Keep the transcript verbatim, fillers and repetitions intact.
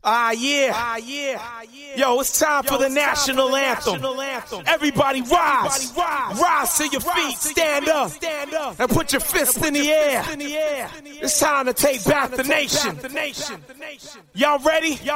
Ah, yeah. Ah, yeah. Yo, it's time Yo, for the national, for the anthem. national anthem. Everybody rise. Everybody rise. Rise to your feet. Stand up. Stand up. And put your fists in the air. It's time to take back the nation. Y'all ready?